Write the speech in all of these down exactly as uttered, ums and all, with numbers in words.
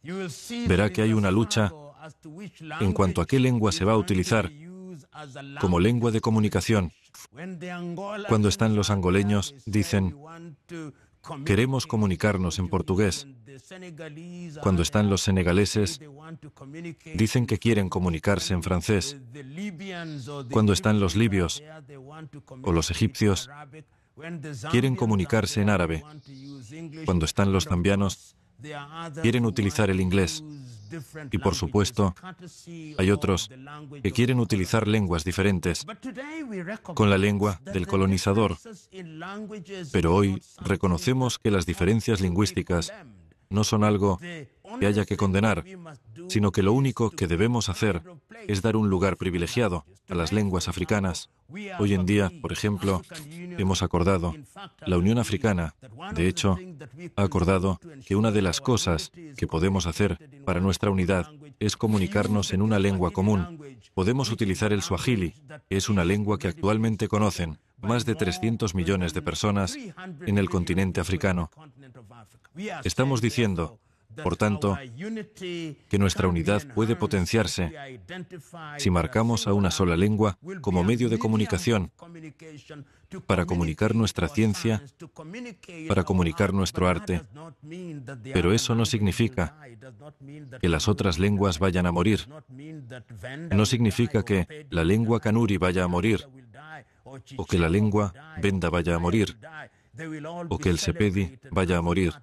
verá que hay una lucha en cuanto a qué lengua se va a utilizar como lengua de comunicación. Cuando están los angoleños, dicen, queremos comunicarnos en portugués. Cuando están los senegaleses, dicen que quieren comunicarse en francés. Cuando están los libios o los egipcios, quieren comunicarse en árabe. Cuando están los zambianos, quieren utilizar el inglés. Y por supuesto, hay otros que quieren utilizar lenguas diferentes con la lengua del colonizador. Pero hoy reconocemos que las diferencias lingüísticas no son algo que haya que condenar, sino que lo único que debemos hacer es dar un lugar privilegiado a las lenguas africanas. Hoy en día, por ejemplo, hemos acordado, la Unión Africana, de hecho, ha acordado que una de las cosas que podemos hacer para nuestra unidad es comunicarnos en una lengua común. Podemos utilizar el suajili, que es una lengua que actualmente conocen más de trescientos millones de personas en el continente africano. Estamos diciendo, por tanto, que nuestra unidad puede potenciarse si marcamos a una sola lengua como medio de comunicación para comunicar nuestra ciencia, para comunicar nuestro arte. Pero eso no significa que las otras lenguas vayan a morir. No significa que la lengua kanuri vaya a morir, o que la lengua venda vaya a morir, o que el sepedi vaya a morir,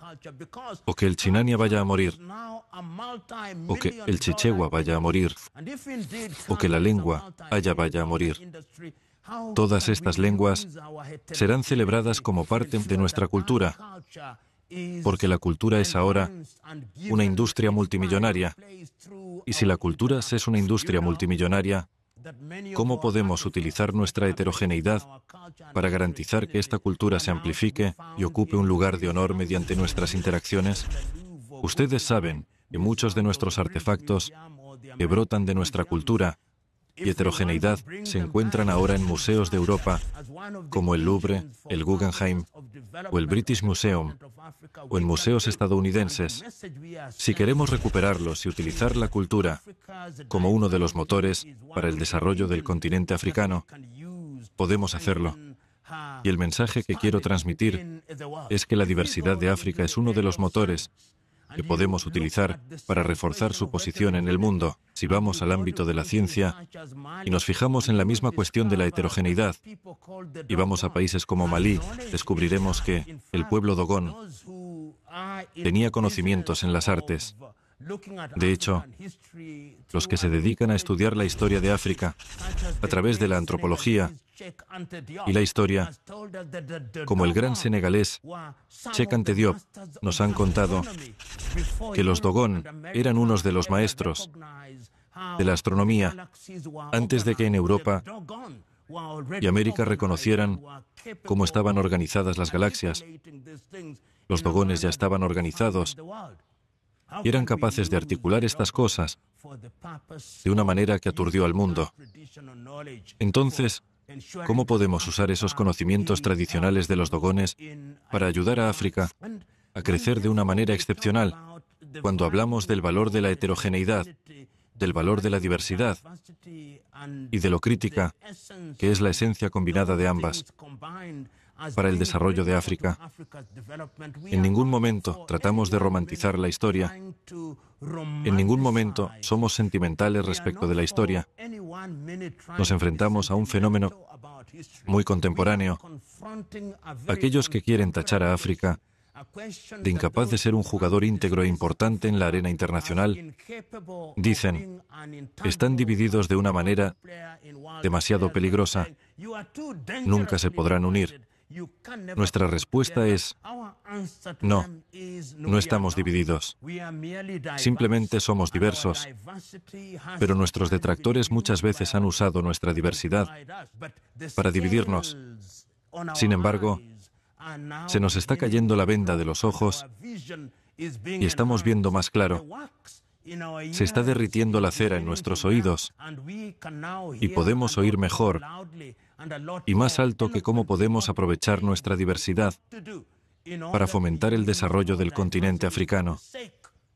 o que el chinania vaya a morir, o que el chichewa vaya a morir, o que la lengua haya vaya a morir. Todas estas lenguas serán celebradas como parte de nuestra cultura, porque la cultura es ahora una industria multimillonaria. Y si la cultura es una industria multimillonaria, ¿cómo podemos utilizar nuestra heterogeneidad para garantizar que esta cultura se amplifique y ocupe un lugar de honor mediante nuestras interacciones? Ustedes saben que muchos de nuestros artefactos que brotan de nuestra cultura y heterogeneidad se encuentran ahora en museos de Europa, como el Louvre, el Guggenheim o el British Museum, o en museos estadounidenses. Si queremos recuperarlos y utilizar la cultura como uno de los motores para el desarrollo del continente africano, podemos hacerlo. Y el mensaje que quiero transmitir es que la diversidad de África es uno de los motores que podemos utilizar para reforzar su posición en el mundo. Si vamos al ámbito de la ciencia y nos fijamos en la misma cuestión de la heterogeneidad y vamos a países como Malí, descubriremos que el pueblo Dogon tenía conocimientos en las artes. De hecho, los que se dedican a estudiar la historia de África a través de la antropología y la historia, como el gran senegalés Cheikh Anta Diop, nos han contado que los Dogon eran unos de los maestros de la astronomía antes de que en Europa y América reconocieran cómo estaban organizadas las galaxias. Los Dogones ya estaban organizados y eran capaces de articular estas cosas de una manera que aturdió al mundo. Entonces, ¿cómo podemos usar esos conocimientos tradicionales de los Dogones para ayudar a África a crecer de una manera excepcional cuando hablamos del valor de la heterogeneidad, del valor de la diversidad y de lo crítica, que es la esencia combinada de ambas, para el desarrollo de África? En ningún momento tratamos de romantizar la historia. En ningún momento somos sentimentales respecto de la historia. Nos enfrentamos a un fenómeno muy contemporáneo. Aquellos que quieren tachar a África de incapaz de ser un jugador íntegro e importante en la arena internacional, dicen, están divididos de una manera demasiado peligrosa. Nunca se podrán unir. Nuestra respuesta es, no, no estamos divididos. Simplemente somos diversos. Pero nuestros detractores muchas veces han usado nuestra diversidad para dividirnos. Sin embargo, se nos está cayendo la venda de los ojos y estamos viendo más claro. Se está derritiendo la cera en nuestros oídos y podemos oír mejor y más alto que cómo podemos aprovechar nuestra diversidad para fomentar el desarrollo del continente africano.